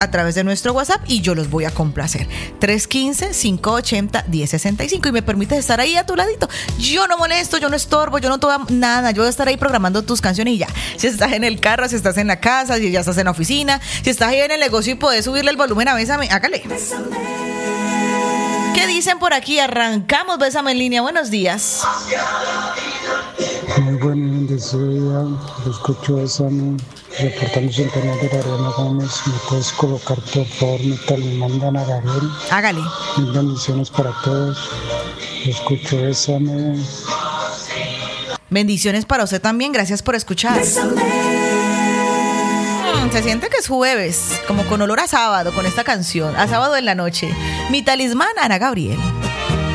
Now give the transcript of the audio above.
a través de nuestro WhatsApp y yo los voy a complacer. 315-580-1065 y me permites estar ahí a tu ladito. Yo no molesto, yo no estorbo, yo no tomo nada. Yo voy a estar ahí programando tus canciones y ya. Si estás en el carro, si estás en la casa, si ya estás en la oficina, si estás ahí en el negocio y podés subirle el volumen a Bésame, hágale. ¿Qué dicen por aquí? Arrancamos Bésame en línea. Buenos días. Muy buen bendecido día. Lo escucho Bésame. Reportando sintonía de Gabriela Gómez. ¿Me puedes colocar por favor mi talismán de Ana Gabriel? Hágale. Mis bendiciones para todos. Lo escucho Bésame. Bendiciones para usted también. Gracias por escuchar. Se siente que es jueves, como con olor a sábado con esta canción. A sábado en la noche. Mi talismán, Ana Gabriel.